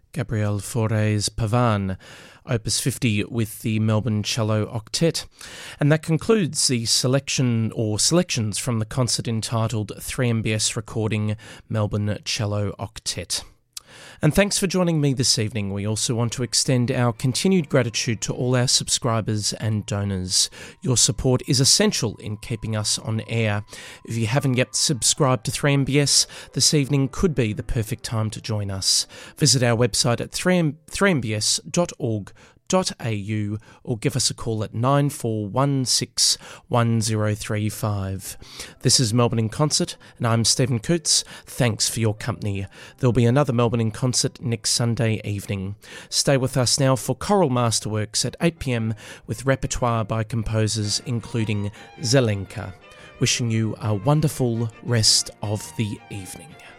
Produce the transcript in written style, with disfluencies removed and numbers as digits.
Gabriel Fauré's Pavan, Opus 50 with the Melbourne Cello Octet. And that concludes the selections from the concert entitled 3MBS Recording Melbourne Cello Octet. And thanks for joining me this evening. We also want to extend our continued gratitude to all our subscribers and donors. Your support is essential in keeping us on air. If you haven't yet subscribed to 3MBS, this evening could be the perfect time to join us. Visit our website at 3mbs.org.au or give us a call at 9416 1035. This is Melbourne in Concert and I'm Stephen Coots. Thanks for your company. There'll be another Melbourne in Concert next Sunday evening. Stay with us now for Choral Masterworks at 8 p.m. with repertoire by composers including Zelenka. Wishing you a wonderful rest of the evening.